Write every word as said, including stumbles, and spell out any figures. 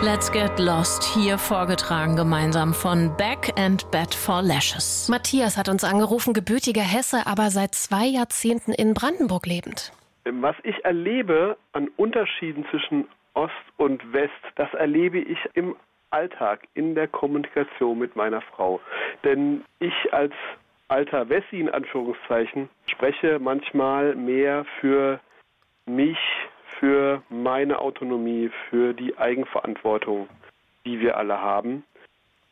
Let's Get Lost, hier vorgetragen gemeinsam von Beck and Bad for Lashes. Matthias hat uns angerufen, gebürtiger Hesse, aber seit zwei Jahrzehnten in Brandenburg lebend. Was ich erlebe an Unterschieden zwischen Ost und West, das erlebe ich im Alltag, in der Kommunikation mit meiner Frau. Denn ich als alter Wessi in Anführungszeichen spreche manchmal mehr für mich, für meine Autonomie, für die Eigenverantwortung, die wir alle haben.